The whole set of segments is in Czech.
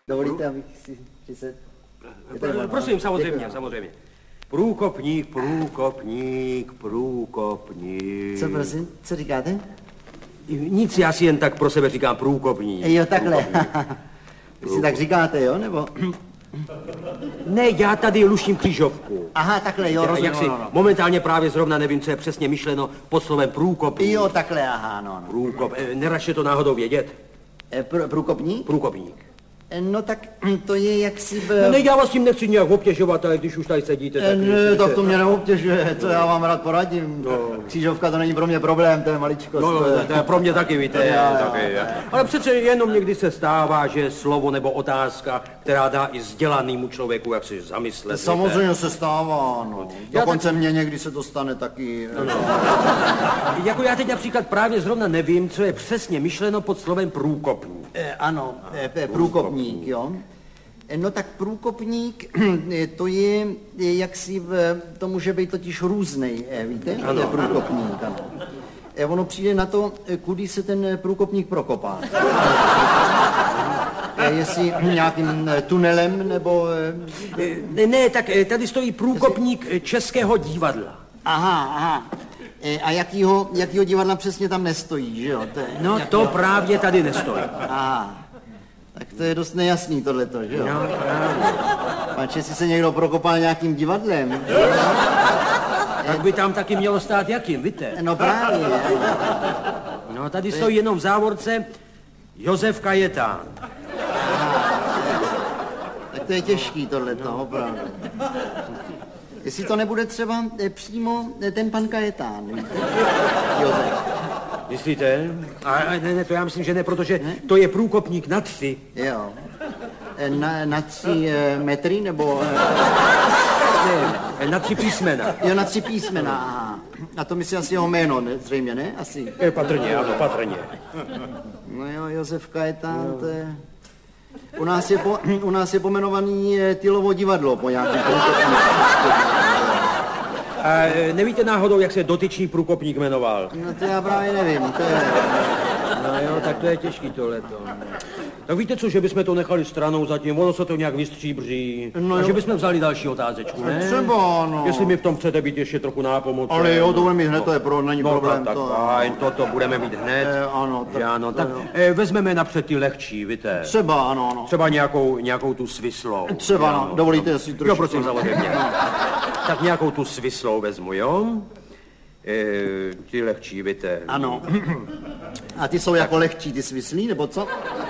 Dovolíte, abych si se... Prosím, samozřejmě. Průkopník. Co prosím, co říkáte? Nic, já si jen tak pro sebe říkám průkopník. Jo, takhle. Vy si tak říkáte, jo, nebo... Ne, já tady luštím křížovku. Aha, takhle, jo, rozumím. Momentálně právě zrovna nevím, co je přesně myšleno pod slovem průkopník. Jo, takhle, aha, no. Neračte to náhodou vědět? Průkopník? Průkopník. No tak to je jaksi... No ne, já vás tím nechci nějak obtěžovat, ale když už tady sedíte, tak... Ne, tak to mě neobtěžuje, to já vám rád poradím. No. Křížovka to není pro mě problém, to je maličkost. No, to je pro mě taky, víte. Taky. Ale přece jenom někdy se stává, že slovo nebo otázka, která dá i vzdělanému člověku, jak si zamyslet. Samozřejmě se stává, no. Dokonce mě někdy se to stane taky. Jako já teď například právě zrovna nevím, co je přesně myšleno pod slovem průkopník. Ano, průkopník. Jo? No tak průkopník, to je jaksi, to může být totiž různej, víte? Ano. Průkopník, ano. Ono přijde na to, kudy se ten průkopník prokopá. Jestli nějakým tunelem, nebo... Ne, tak tady stojí průkopník Českého divadla. Aha. A jakýho divadla přesně tam nestojí, že jo? To právě tady nestojí. Aha. Tak to je dost nejasný tohleto, že jo? No, právě. Pač, jestli se někdo prokopal nějakým divadlem. Tak by tam taky mělo stát jakým, víte? No právě. No tady stojí jenom v závorce Josef Kajetán. Tak to je těžký tohleto, opravdu. Jestli to nebude třeba přímo ten pan Kajetán, víte? Josef. Myslíte? Ne, to já myslím, že ne, protože to je průkopník na 3. Jo. Na 3 metry, nebo... Ne, na 3 písmena. Jo, na 3 písmena, aha. A to myslí asi jeho jméno, ne? Zřejmě, ne? Asi. Patrně, ano, patrně. No jo, Josef Kajetán, to je... U nás je pomenovaný Tylovo divadlo po nějakém průkopníku. A nevíte náhodou, jak se dotyčný průkopník jmenoval? No to já právě nevím, to je... No jo, tak to je těžký tohleto. Tak víte co, že bychom to nechali stranou zatím, ono se to nějak vystříbří. No a že bychom vzali další otázečku, ne? Třeba, no. Jestli mi v tom chcete být ještě trochu nápomocen. Ale jo, to budeme mít hned, to je není problém. Tak fajn, toto budeme mít hned. Ano, tak... Ano, tak vezmeme napřed ty lehčí, víte? Třeba, ano. Třeba nějakou tu svislou. Třeba, no, dovolíte si trošku. Jo, prosím, samozřejmě. Tak nějakou tu svislou vezmu, jo? Ty lehčí, víte. Ano. A ty jsou jako lehčí, ty svislí, nebo co?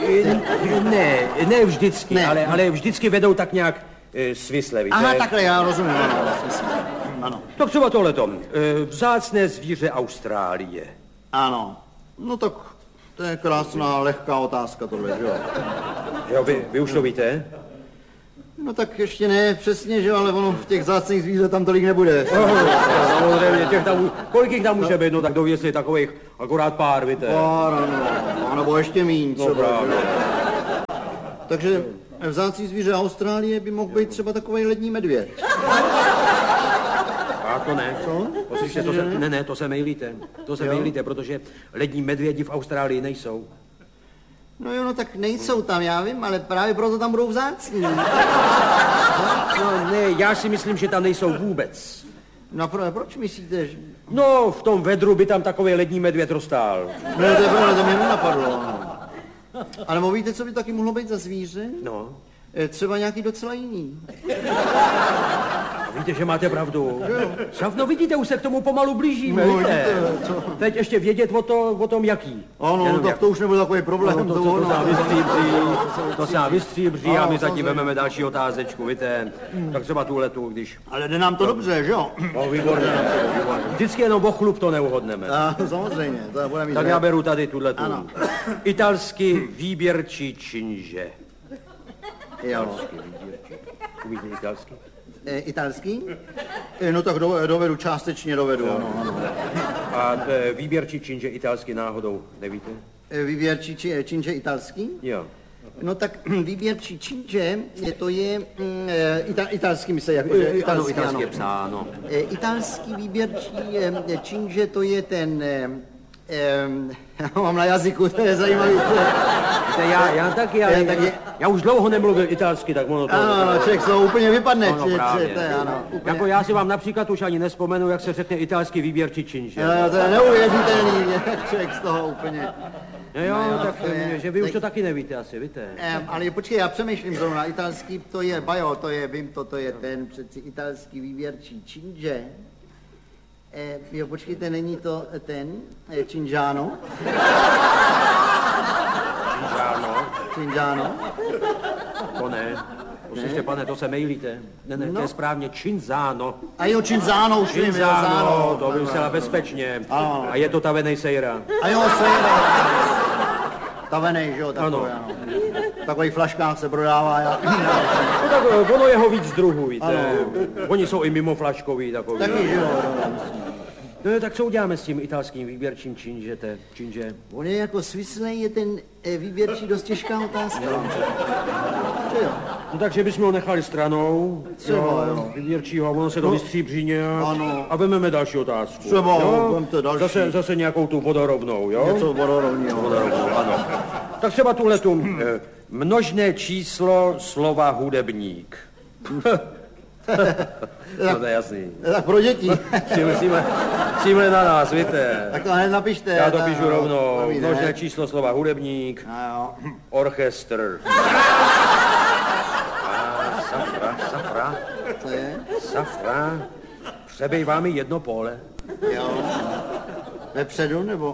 Ne vždycky, ne. Ale vždycky vedou tak nějak svisle, víte. Aha, takhle, já rozumím, ano. Tak třeba tohleto. Vzácné zvíře Austrálie. Ano. No tak to je krásná, lehká otázka tohle, jo. Jo, vy už to víte? No tak ještě ne přesně, že ale ono v těch vzácných zvířat tam tolik nebude. Samozřejmě, kolik jich tam může být, no tak dověsli takových akorát pár, víte. Pár, ano, nebo ještě míň třeba. No, takže vzácný zvíře Austrálie by mohl být třeba takovej lední medvěd. A to ne. Co? Poslyšte, to se mejlíte. Mejlíte, protože lední medvědi v Austrálii nejsou. No jo, no tak nejsou tam, já vím, ale právě proto tam budou vzácní. No ne, já si myslím, že tam nejsou vůbec. No proč myslíte, že... No, v tom vedru by tam takový lední medvěd rostál. No to mě nenapadlo. Ale víte, co by taky mohlo být za zvíře? No. Třeba nějaký docela jiný. Víte, že máte pravdu. No vidíte, už se k tomu pomalu blížíme, víte. Teď ještě vědět o tom, jaký. Ano, tak to už nebude takový problém. To se nám vystříbří a my zatím vezmeme další otázečku, víte. Tak třeba tuhletu, když... Ale jde nám to dobře, že jo? No, výborně. Vždycky jenom o chlup to neuhodneme. Samozřejmě, to bude mít. Tak já beru tady tuhletu. Italský výběrčí činže. Jo. Umíte italský? Italský? No tak dovedu, částečně dovedu, ano. A výběrčí činže italský náhodou, nevíte? Výběrčí činže italský? Jo. No tak výběrčí činže, to je italský, myslí, jako italský, ano. Italský výběrčí činže, to je ten Já mám na jazyku, to je zajímavý. Já taky, ale já už dlouho nemluvil italsky, tak ono to... Ano, člověk to úplně vypadne. No, právě. To je, ano, úplně. Jako já si vám například už ani nespomenu, jak se řekne italský výběrčí činže. No, to je neuvěřitelný, člověk z toho úplně... Jo, tak že vy už to taky nevíte asi, víte. Ale počkej, já přemýšlím zrovna, italský to je bajo, to je, vím to je ten přeci italský výběrčí činže. Jo, počkejte, není to ten, Cingiano? Cingiano? To ne. Prosím, pane, to se mejlíte. Ne, to je správně Cinzano. A jo, Cinzano, už vím, Cinzano, to by musela bezpečně. Ano. A je to tavenej sejra. A jo, sejra. Tavenej, že jo, takový, ano. V takových flaškách se prodává. No tak ono je ho víc druhů, víte. Ano. Oni jsou i mimo flaškový takový. Taky, že jo. No tak co uděláme s tím italským výběrčím činže? On je jako svislej, je ten výběrčí dost těžká otázka. Jo. No takže bychom ho nechali stranou, výběrčího, ono se to vystříbří nějak a vememe další otázku. Třeba, vemte další. Zase nějakou tu vodorovnou, jo? Něco vodorovného. Ano. Tak třeba tuhletu množné číslo slova hudebník. To je jasný. Tak pro děti. Címle na nás, víte. Tak to hned napište. Já to píšu rovnou. Množné číslo slova hudebník. Orchestr. Safra. Co je? Safra. Přebývá mi jedno pole. Jo. Vepředu nebo?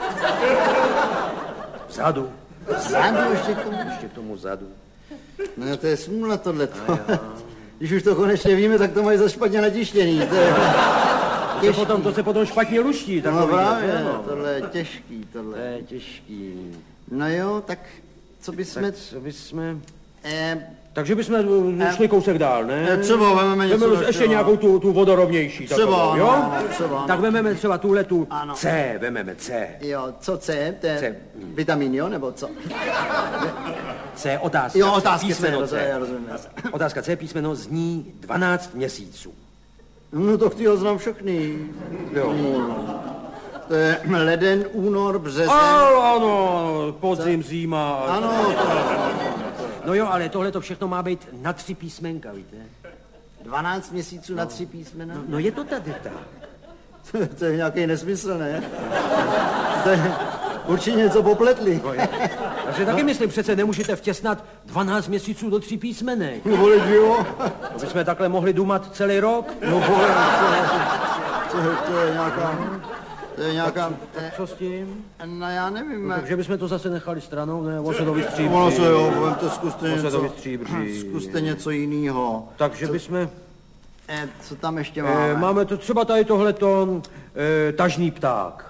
Vzadu. Vzadu ještě k tomu? Ještě k tomu vzadu. No to je smůla tohleto. Když už to konečně víme, tak to mají za špatně natištěný. To se potom špatně luští. No právě, tohle je těžký, tohle. To je těžký. No jo, tak co bychom... Takže bychom šli kousek dál, ne? Třeba vememe něco ještě nějakou tu vodorovnější. Třeba, jo? Třeba. Tak vememe třeba tuhletu C, vememe C. Jo, co C? To je vitamin, jo, nebo co? C, otázka. Jo, otázka písmeno C, já rozumím. Otázka C, písmeno zní 12 měsíců. No to chtěl znám všechny. Jo. To je leden, únor, březen. Ano, podzim, zima. Ano. No jo, ale tohle to všechno má být na 3 písmenka, víte? 12 měsíců na 3 písmena? No je to tady tak. To je nějaký nesmysl, ne? To je určitě něco popletli. Já si taky myslím, přece nemůžete vtěsnat 12 měsíců do 3 písmenek. No vole, jo. To bychom takhle mohli dumat celý rok. No vole, to je nějaká... To je nějaká... Co s tím? No já nevím. No, takže bychom to zase nechali stranou, ne? On se to vystříbří. Ono se jo, to zkuste něco jiného. Takže bychom... Co tam ještě máme? Máme to třeba tady tohleto tažný pták.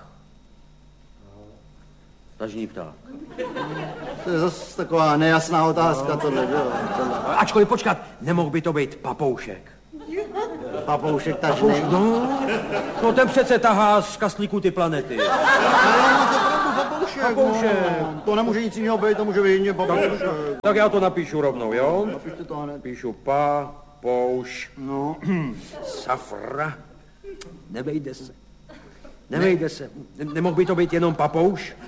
Tažný pták. To je zase taková nejasná otázka tohle, jo. Ačkoliv počkat, nemohl by to být papoušek. Papoušek tažný? No ten přece tahá z kastlíků ty planety. Papoušek. To nemůže nic jiného být, to může být jiný papoušek. Tak já to napíšu rovnou, jo? Napište to hned. Píšu papouš. No. Safra. Nevejde se. Nemohl by to být jenom papouš?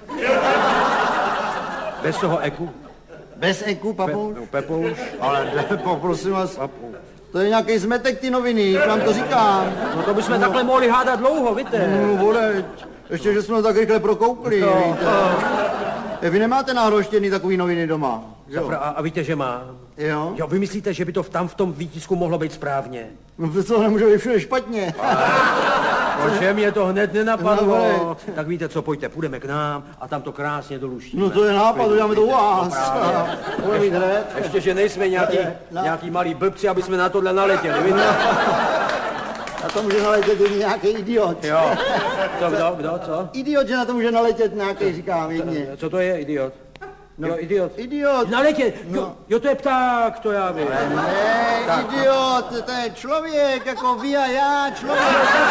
Bez toho eku? Bez eku, papouš? Pepouš. Ale poprosím vás. To je nějaký zmetek ty noviny, vám to říkám. No to bychom takhle mohli hádat dlouho, víte? No vole, ještě, že jsme to tak rychle prokoukli, víte. Vy nemáte nahroštěný takový noviny doma, jo? A víte, že má? Jo? Jo, vy myslíte, že by to tam v tom výtisku mohlo být správně? No to co, nemůže být všude špatně. Že mě to hned nenapadlo. No, tak víte co, pojďte, půjdeme k nám a tam to krásně doluštíme. No to je nápad, uděláme to u vás. Ještě, že nejsme nějaký malí blbci, aby jsme na tohle naletěli, víte? Na to může naletět nějaký idiot. Jo. Kdo, co? Idiot, že na to může naletět nějaký, říkám jedně. Co to je idiot? No, jo, idiot. Idiot. Naletět, jo, to je pták, to já vím. Ne, tak, idiot, to je člověk, jako vy a já, člověk.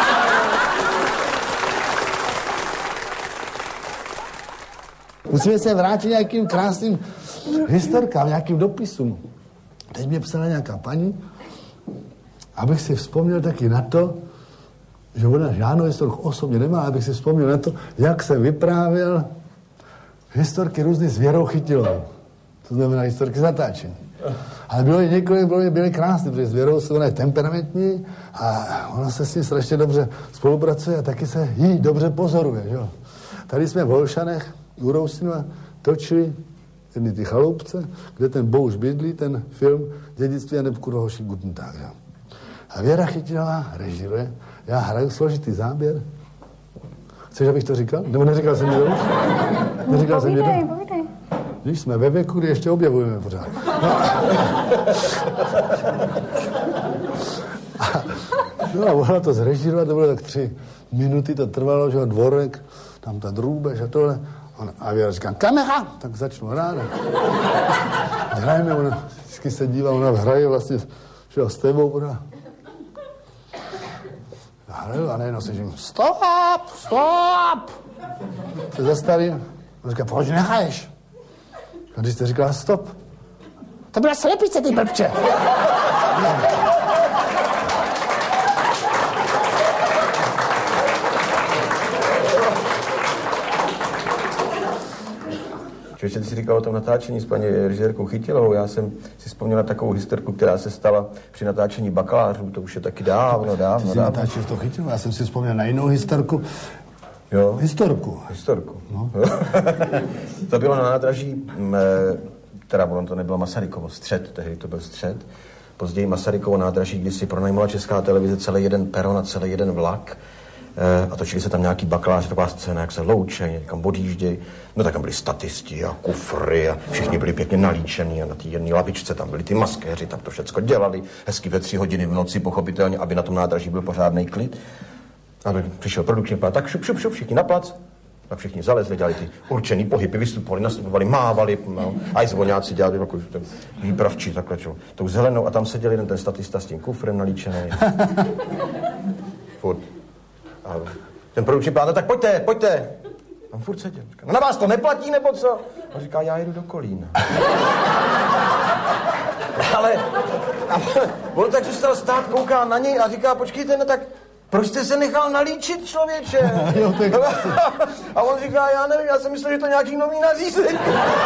Musíme se vrátit nějakým krásným historkám, nějakým dopisům. Teď mě psala nějaká paní, abych si vzpomněl taky na to, že ona žádnou historku osobně nemá, abych si vzpomněl na to, jak se vyprávěl historky různých s Věrou Chytilovou. To znamená historky z natáčení. Ale bylo i několik, byly krásný, protože s Věrou ona je temperamentní a ona se s ní strašně dobře spolupracuje a taky se jí dobře pozoruje. Jo. Tady jsme v Holšanech u Roustinova točili jedny ty chaloupce, kde ten Bouš bydlí, ten film Dědictví a Nebkuro hoši Guten Tag. Jo. A Věra Chytilová režiruje, já hraju složitý záběr. Chceš, abych to říkal? Nebo neříkal jsem mi to? Neříkal jsem mi to? Povídej. Když jsme ve věku, kdy ještě objevujeme pořád. No a ona to zrežírovala, to bylo tak 3 minuty, to trvalo, že dvorek, tam ta drůbež a tohle. A Věra říká, kamera! Tak začnu hrát. Hrajeme, ona vždycky se dívá, ona hraje vlastně, že s tebou pořád. Hraju a najednou se říkám, stop! Se zastavím. On říká, proč nehraješ? A když jste říkala stop, to byla slepice, ty blbče. Člověče, ty jsi říkal o tom natáčení s paní režisérkou Chytilovou. Já jsem si vzpomněl na takovou historku, která se stala při natáčení Bakalářů. To už je taky dávno. Ty jsi natáčel to Chytilovou, já jsem si vzpomněl na jinou historku. Jo? Historku. No. To bylo na nádraží, teda ono to nebylo Masarykovo, Střed, tehdy to byl Střed. Později Masarykovo nádraží, kdy si pronajmula Česká televize celý jeden peron a celý jeden vlak. A točili se tam nějaký bakaláři, taková scéna, jak se loučejí, někam odjíždějí. No tak tam byli statisti a kufry a všichni byli pěkně nalíčení a na té jedné lavičce tam byli ty maskéři, tam to všecko dělali. Hezky ve 3 hodiny v noci, pochopitelně, aby na tom nádraží byl pořádný klid. Aby přišel produkční plán, tak šup, všichni na plac. A všichni zalezli, dělali ty určený pohyby, nastupovali, mávali, no, a i zvoňáci dělali takový výpravčí, takhle čo, tou zelenou a tam seděl jeden ten statista s tím kufrem nalíčený. Furt. A ten produkční plán, tak pojďte. Tam furt seděl. Říká, no na vás to neplatí, nebo co? A říká, já jedu do Kolína. Ale on tak zůstal stát, kouká na něj a říká, počkejte, no tak proč jste se nechal nalíčit, člověče? A on říká, já nevím, já jsem myslel, že to nějaký nový nařízení.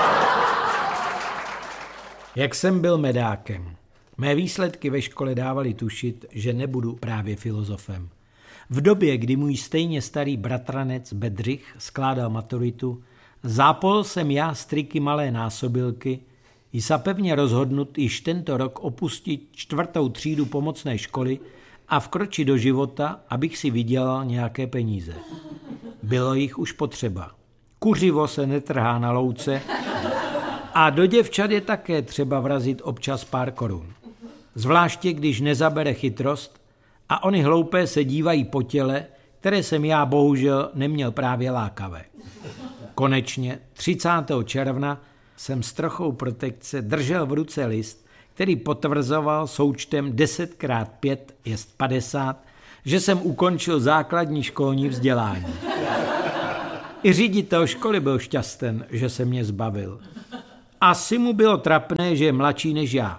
Jak jsem byl medákem. Mé výsledky ve škole dávaly tušit, že nebudu právě filozofem. V době, kdy můj stejně starý bratranec Bedřich skládal maturitu, zápol jsem já z triky malé násobilky, jsa pevně rozhodnut již tento rok opustit 4. třídu pomocné školy a vkročit do života, abych si vydělal nějaké peníze. Bylo jich už potřeba. Kuřivo se netrhá na louce a do děvčat je také třeba vrazit občas pár korun. Zvláště, když nezabere chytrost a oni hloupé se dívají po těle, které jsem já bohužel neměl právě lákavé. Konečně 30. června jsem s trochou protekce držel v ruce list, který potvrzoval součtem 10x5 je 50, že jsem ukončil základní školní vzdělání. I ředitel školy byl šťasten, že se mě zbavil. Asi mu bylo trapné, že je mladší než já.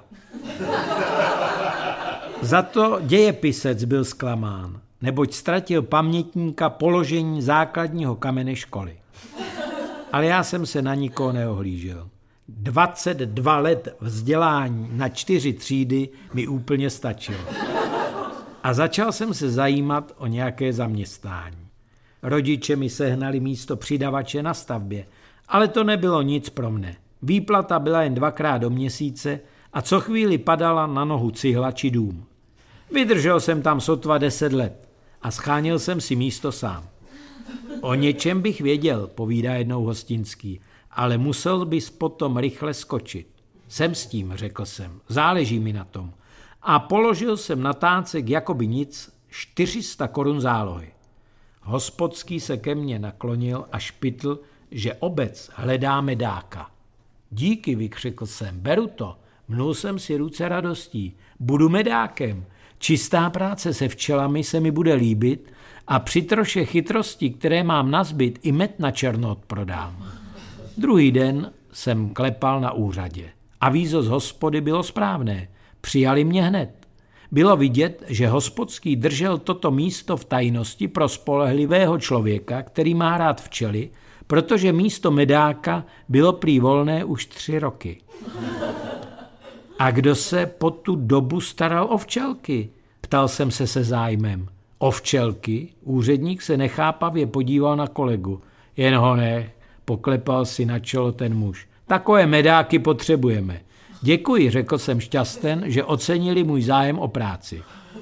Za to dějepisec byl zklamán, neboť ztratil pamětníka položení základního kamene školy. Ale já jsem se na nikoho neohlížel. 22 let vzdělání na 4 třídy mi úplně stačilo. A začal jsem se zajímat o nějaké zaměstnání. Rodiče mi sehnali místo přidavače na stavbě, ale to nebylo nic pro mne. Výplata byla jen 2x do měsíce a co chvíli padala na nohu cihla či dům. Vydržel jsem tam sotva 10 let a scháněl jsem si místo sám. O něčem bych věděl, povídá jednou Hostinský, ale musel bys potom rychle skočit. Jsem s tím, řekl jsem, záleží mi na tom. A položil jsem na tácek jakoby nic 400 korun zálohy. Hospodský se ke mně naklonil a špitl, že obec hledá medáka. Díky, vykřikl jsem, beru to. Mnul jsem si ruce radostí. Budu medákem. Čistá práce se včelami se mi bude líbit a při troše chytrosti, které mám nazbyt, i med na černo odprodám. Druhý den jsem klepal na úřadě. Avízo z hospody bylo správné. Přijali mě hned. bylo vidět, že hospodský držel toto místo v tajnosti pro spolehlivého člověka, který má rád včely, protože místo medáka bylo prý volné už 3 roky. A kdo se po tu dobu staral o včelky? Ptal jsem se zájmem. O včelky? Úředník se nechápavě podíval na kolegu. Jen ho nech, poklepal si na čelo ten muž. Takové medáky potřebujeme. Děkuji, řekl jsem šťasten, že ocenili můj zájem o práci.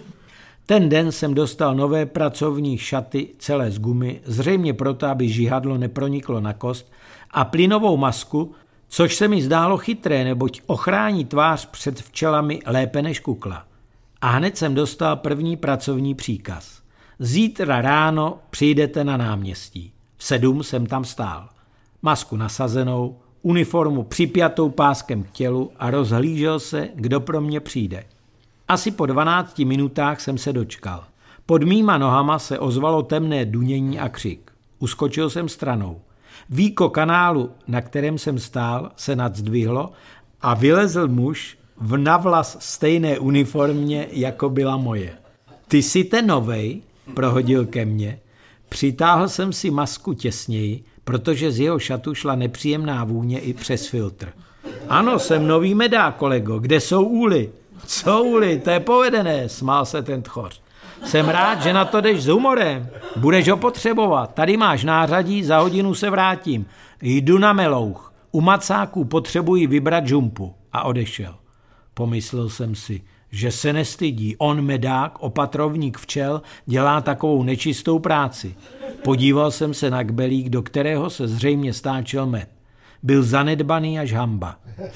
Ten den jsem dostal nové pracovní šaty celé z gumy, zřejmě proto, aby žihadlo neproniklo na kost, a plynovou masku, což se mi zdálo chytré, neboť ochrání tvář před včelami lépe než kukla. A hned jsem dostal první pracovní příkaz. Zítra ráno přijdete na náměstí. V 7 jsem tam stál. Masku nasazenou, uniformu připjatou páskem k tělu a rozhlížel se, kdo pro mě přijde. Asi po 12 minutách jsem se dočkal. Pod mýma nohama se ozvalo temné dunění a křik. Uskočil jsem stranou. Víko kanálu, na kterém jsem stál, se nadzdvihlo a vylezl muž v navlas stejné uniformě, jako byla moje. Ty jsi ten novej, prohodil ke mně. Přitáhl jsem si masku těsněji, protože z jeho šatu šla nepříjemná vůně i přes filtr. Ano, jsem nový medák, kolego, kde jsou úly? Co úly, to je povedené, smál se ten tchoř. Jsem rád, že na to jdeš s humorem. Budeš ho potřebovat. Tady máš nářadí, za hodinu se vrátím. Jdu na Melouch. U macáků potřebuji vybrat žumpu. A odešel. Pomyslel jsem si, že se nestydí. On medák, opatrovník včel, dělá takovou nečistou práci. Podíval jsem se na kbelík, do kterého se zřejmě stáčel med. Byl zanedbaný až hamba.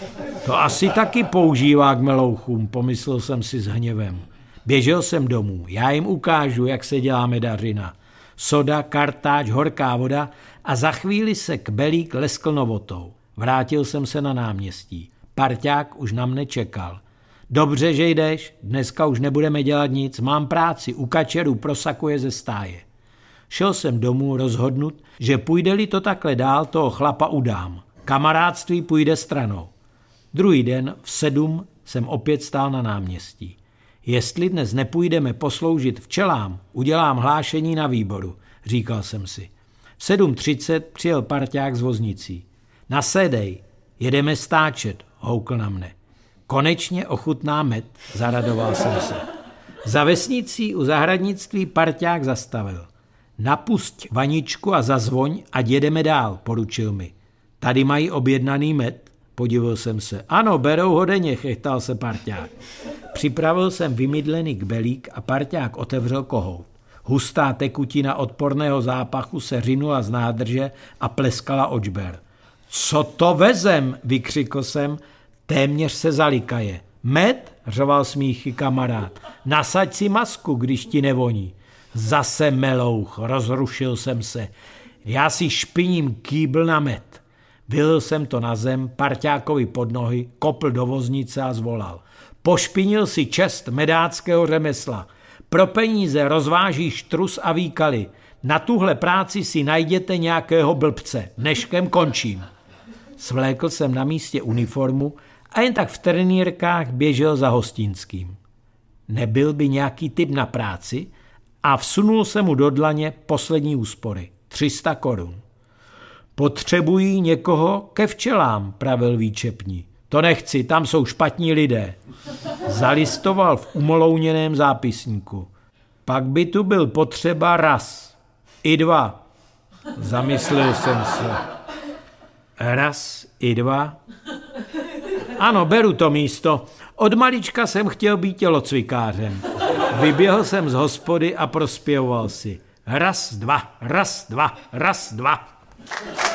To asi taky používá k melouchům, pomyslel jsem si s hněvem. Běžel jsem domů, já jim ukážu, jak se dělá medařina. Soda, kartáč, horká voda a za chvíli se kbelík leskl novotou. Vrátil jsem se na náměstí. Parťák už na mne čekal. Dobře, že jdeš, dneska už nebudeme dělat nic, mám práci, u kačerů prosakuje ze stáje. Šel jsem domů rozhodnut, že půjde-li to takhle dál, toho chlapa udám. Kamarádství půjde stranou. Druhý den v 7 jsem opět stál na náměstí. Jestli dnes nepůjdeme posloužit včelám, udělám hlášení na výboru, říkal jsem si. V 7:30 přijel parťák s voznicí. Nasedej, jedeme stáčet, houkl na mne. Konečně ochutná med, zaradoval jsem se. Za vesnicí u zahradnictví parťák zastavil. Napusť vaničku a zazvoň, ať jedeme dál, poručil mi. Tady mají objednaný med, podivil jsem se. Ano, berou ho denně, chechtal se parťák. Připravil jsem vymydlený kbelík a parťák otevřel kohout. Hustá tekutina odporného zápachu se řinula z nádrže a pleskala očber. Co to vezem, vykřikl jsem, téměř se zalikaje. Med, řval smíchy kamarád, nasaď si masku, když ti nevoní. Zase melouch, rozrušil jsem se. Já si špiním kýbl na med. Vylil jsem to na zem, parťákovi pod nohy, kopl do voznice a zvolal. Pošpinil si čest medáckého řemesla. Pro peníze rozvážíš trus a výkaly. Na tuhle práci si najděte nějakého blbce. Dneškem končím. Svlékl jsem na místě uniformu a jen tak v trenýrkách běžel za Hostinským. Nebyl by nějaký typ na práci a vsunul se mu do dlaně poslední úspory. 300 korun. Potřebují někoho ke včelám, pravil výčepní. To nechci, tam jsou špatní lidé. Zalistoval v umolouněném zápisníku. Pak by tu byl potřeba raz. I 2. Zamyslel jsem se. Raz i 2. Ano, beru to místo. Od malička jsem chtěl být tělocvikářem. Vyběhl jsem z hospody a prospěvoval si. Raz, 2, raz, 2, raz, 2.